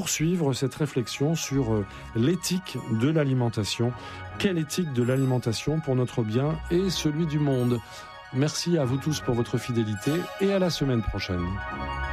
poursuivre cette réflexion sur l'éthique de l'alimentation. Quelle éthique de l'alimentation pour notre bien et celui du monde ? Merci à vous tous pour votre fidélité et à la semaine prochaine.